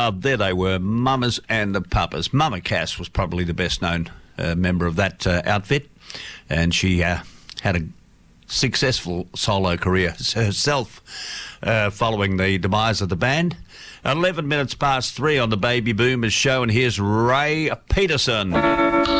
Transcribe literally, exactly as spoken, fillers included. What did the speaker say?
Uh, there they were, Mamas and the Papas. Mama Cass was probably the best-known uh, member of that uh, outfit, and she uh, had a successful solo career herself uh, following the demise of the band. eleven minutes past three on the Baby Boomers show, and here's Ray Peterson.